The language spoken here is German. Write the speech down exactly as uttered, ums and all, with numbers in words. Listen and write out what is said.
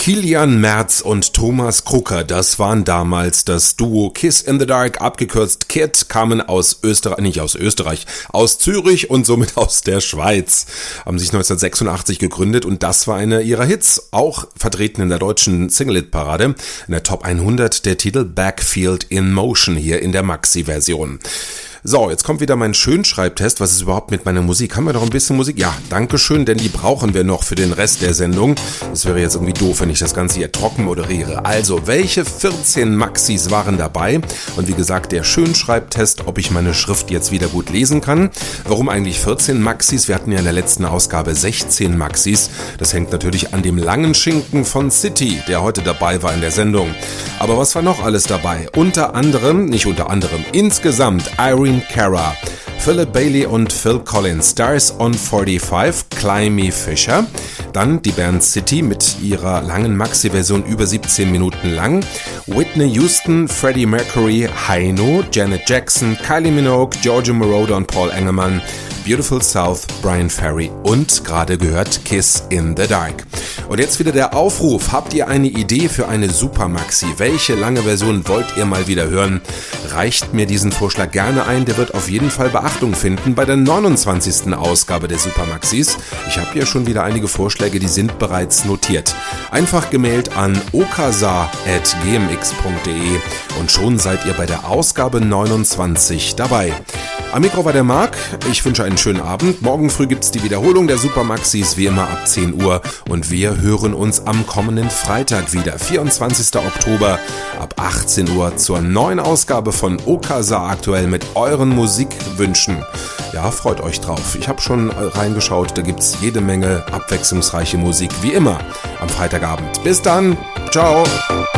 Kilian Merz und Thomas Krucker, das waren damals das Duo Kiss in the Dark, abgekürzt K I D, kamen aus Österreich, nicht aus Österreich, aus Zürich und somit aus der Schweiz. Haben sich neunzehnhundertsechsundachtzig gegründet und das war einer ihrer Hits, auch vertreten in der deutschen Single-Hit-Parade, in der Top hundert der Titel Backfield in Motion hier in der Maxi-Version. So, jetzt kommt wieder mein Schönschreibtest. Was ist überhaupt mit meiner Musik? Haben wir noch ein bisschen Musik? Ja, dankeschön, denn die brauchen wir noch für den Rest der Sendung. Es wäre jetzt irgendwie doof, wenn ich das Ganze hier trocken moderiere. Also, welche vierzehn Maxis waren dabei? Und wie gesagt, der Schönschreibtest, ob ich meine Schrift jetzt wieder gut lesen kann. Warum eigentlich vierzehn Maxis? Wir hatten ja in der letzten Ausgabe sechzehn Maxis. Das hängt natürlich an dem langen Schinken von City, der heute dabei war in der Sendung. Aber was war noch alles dabei? Unter anderem, nicht unter anderem, insgesamt Irene Cara, Philip Bailey und Phil Collins, Stars on forty-five, Climby Fisher, dann die Band City mit ihrer langen Maxi-Version über siebzehn Minuten lang, Whitney Houston, Freddie Mercury, Heino, Janet Jackson, Kylie Minogue, Giorgio Moroder und Paul Engelmann, Beautiful South, Brian Ferry und gerade gehört Kiss in the Dark. Und jetzt wieder der Aufruf, habt ihr eine Idee für eine Supermaxi? Welche lange Version wollt ihr mal wieder hören? Reicht mir diesen Vorschlag gerne ein, der wird auf jeden Fall Beachtung finden bei der neunundzwanzigsten Ausgabe der Supermaxis. Ich habe hier schon wieder einige Vorschläge, die sind bereits notiert. Einfach gemailt an okasa at g m x punkt d e und schon seid ihr bei der Ausgabe neunundzwanzig dabei. Am Mikro war der Marc, ich wünsche einen schönen Abend. Morgen früh gibt's die Wiederholung der Supermaxis, wie immer ab zehn Uhr. Und wir hören uns am kommenden Freitag wieder, vierundzwanzigsten Oktober, ab achtzehn Uhr zur neuen Ausgabe von Okasa aktuell mit euren Musikwünschen. Ja, freut euch drauf. Ich habe schon reingeschaut, da gibt's jede Menge abwechslungsreiche Musik, wie immer am Freitagabend. Bis dann, ciao!